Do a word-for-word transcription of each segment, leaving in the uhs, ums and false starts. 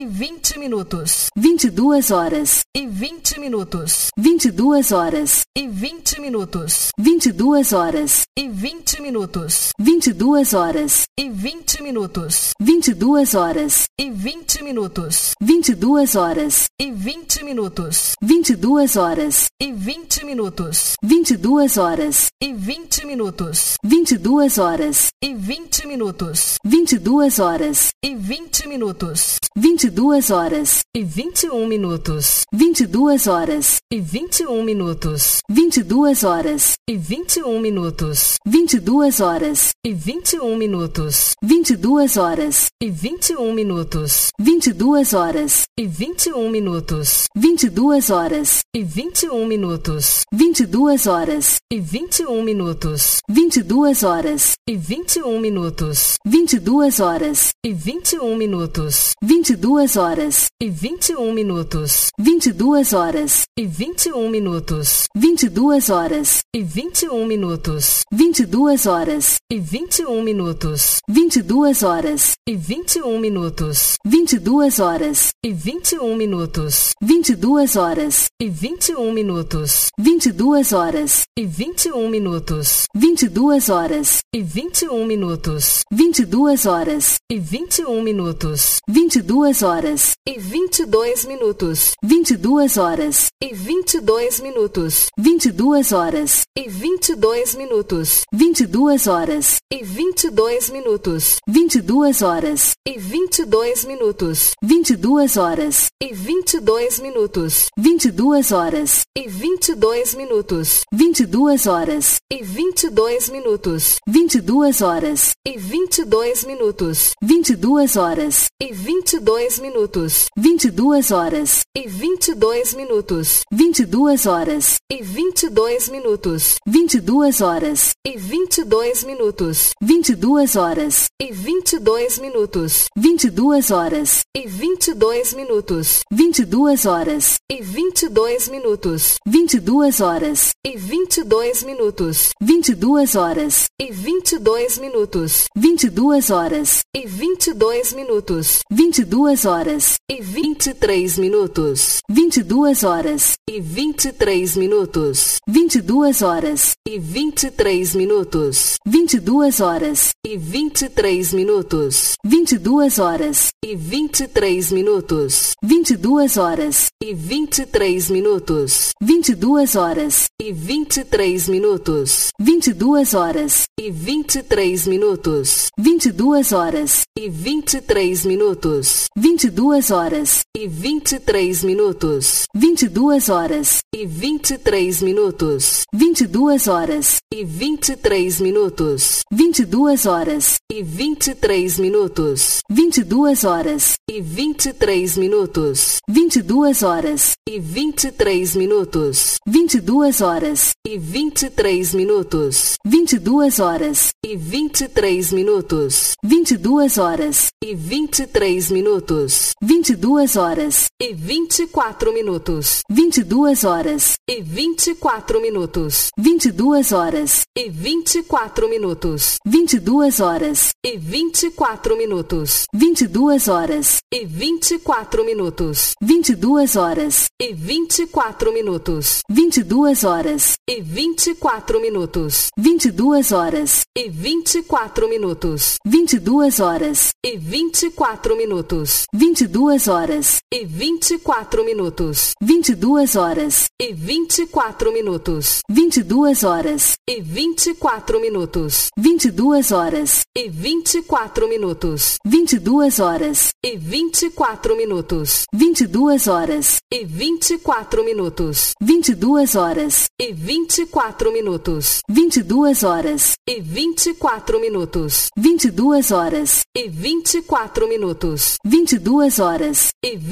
e vinte minutos. vinte e duas horas e vinte minutos. vinte e duas horas e vinte minutos. vinte e duas horas e vinte minutos. vinte e duas horas e vinte minutos. vinte e duas horas e vinte minutos. vinte e duas horas e vinte minutos. vinte e duas horas e vinte minutos. vinte e duas horas e vinte minutos. vinte e duas horas e vinte minutos. vinte e duas horas e vinte minutos. vinte e duas horas e vinte e um minutos. vinte e duas horas e vinte e um minutos. vinte e duas horas e vinte e um minutos. vinte e duas horas e vinte e um minutos. vinte e duas horas e vinte e um minutos. vinte e duas horas e vinte e um minutos. vinte e duas horas e vinte e um minutos. vinte e duas horas e vinte e um minutos. vinte e duas horas e vinte e um minutos. vinte e duas horas e vinte e um minutos. vinte e duas horas e vinte e um minutos. vinte e duas horas e vinte e um minutos. vinte e duas horas e vinte e um minutos. vinte e duas horas e vinte e um minutos. vinte e duas horas e vinte e um minutos. vinte e duas horas e vinte e um minutos. vinte e duas horas e vinte e um minutos. vinte e duas horas e vinte e um minutos. vinte e duas horas e vinte e um minutos. vinte e duas horas e vinte e um minutos. vinte e duas horas e vinte e dois minutos. vinte e duas horas e vinte e dois minutos. vinte e duas horas e vinte e dois minutos. vinte e duas horas e vinte e dois minutos. vinte e duas horas e vinte e dois minutos. vinte e duas horas e vinte e dois minutos. vinte e duas horas e vinte e dois minutos. vinte e duas horas e vinte e dois minutos. vinte e duas horas e vinte e dois minutos. vinte e duas horas e vinte e dois minutos. vinte e duas horas e vinte e dois minutos. vinte e duas horas e vinte e dois minutos. vinte e duas horas e vinte e dois minutos. vinte e duas horas e vinte e dois minutos. vinte e duas horas e vinte e dois minutos. vinte e duas horas e vinte e dois minutos. vinte e duas horas e vinte e dois minutos. vinte e duas horas e vinte e dois minutos. vinte e duas horas e vinte e dois minutos. vinte e duas horas e vinte e três minutos. vinte e duas horas e vinte e três minutos. vinte e duas horas e vinte e três minutos. vinte e duas horas e vinte e três minutos. vinte e duas horas e vinte e três minutos. vinte e duas horas e vinte e três minutos. vinte e duas horas e vinte e três minutos. vinte e duas horas e vinte e três minutos. vinte e duas horas e vinte e três minutos. vinte e duas horas e vinte e três minutos. vinte e duas horas e vinte e três minutos. vinte e duas horas e vinte e três minutos. vinte e duas horas e vinte e três minutos. vinte e duas horas e vinte e três minutos. vinte e duas horas e vinte e três minutos. vinte e duas horas e vinte e três minutos. vinte e duas horas e vinte e três minutos. vinte e duas horas e vinte e três minutos. vinte e duas horas e vinte e quatro minutos. vinte e duas horas e vinte e quatro minutos. vinte e duas horas e vinte e quatro minutos. vinte e duas horas e vinte e quatro minutos. vinte e duas horas e vinte e quatro minutos. vinte e duas horas e vinte e quatro minutos. vinte e duas horas e vinte e quatro minutos. vinte e duas horas e vinte e quatro minutos. vinte e duas horas e vinte e quatro minutos. vinte e duas horas e vinte e quatro minutos. vinte e duas horas e vinte e quatro minutos. vinte e duas horas e vinte e quatro minutos. vinte e duas horas e vinte e quatro minutos. vinte e duas horas e vinte e quatro minutos. vinte e duas horas e vinte e quatro minutos. vinte e duas horas e vinte e quatro minutos. vinte e duas horas e vinte e quatro minutos. vinte e duas horas e vinte e quatro minutos. vinte e duas horas e vinte e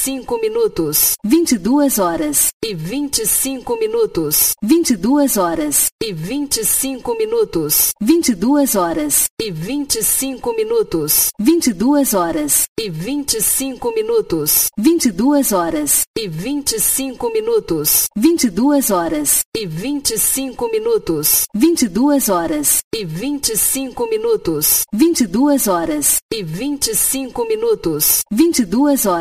cinco minutos, vinte e duas horas, e vinte e cinco minutos, vinte e duas horas, e vinte e cinco minutos, vinte e duas horas, e vinte e cinco minutos, vinte e duas horas, e vinte e cinco minutos, vinte e duas horas, e vinte e cinco minutos, vinte e duas horas, e vinte e cinco minutos, vinte e duas horas, e vinte e cinco minutos, vinte e duas horas, e vinte e cinco minutos, vinte e duas horas.